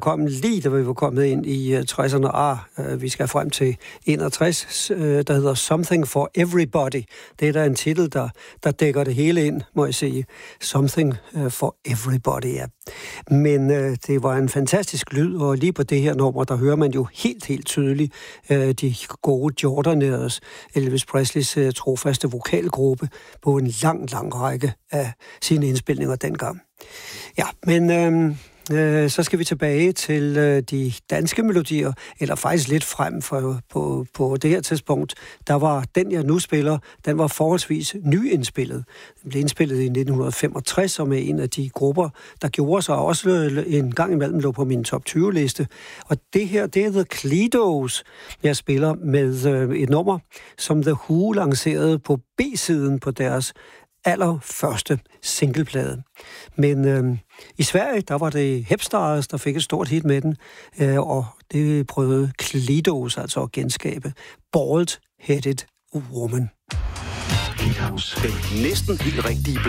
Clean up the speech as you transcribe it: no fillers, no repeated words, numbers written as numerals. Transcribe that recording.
kom lige, da vi var kommet ind i 60'erne. Vi skal frem til 61, der hedder Something for Everybody. Det er der en titel, der dækker det hele ind, må jeg sige. Something for Everybody, ja. Men det var en fantastisk lyd, og lige på det her nummer, der hører man jo helt tydeligt de gode Jordanaires, Elvis Presleys trofaste vokalgruppe, på en lang række af sine indspilninger dengang. Ja, men så skal vi tilbage til de danske melodier, eller faktisk lidt frem på det her tidspunkt. Der var den, jeg nu spiller, den var forholdsvis nyindspillet. Den blev indspillet i 1965, og med en af de grupper, der gjorde sig også en gang imellem lå på min top 20-liste. Og det her, det er The Kleedos. Jeg spiller med et nummer, som The Who lancerede på B-siden på deres allerførste singleplade. Men i Sverige, der var det Hepstars, der fik et stort hit med den, og det prøvede Kleedos altså at genskabe. Bald-Headed Woman. Den næsten helt rigtige